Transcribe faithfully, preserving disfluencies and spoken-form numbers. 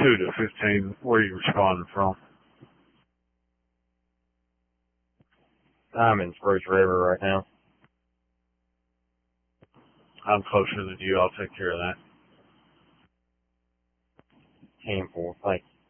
two to fifteen. Where are you responding from? I'm in Spruce River right now. I'm closer than you. I'll take care of that. ten four, thank you.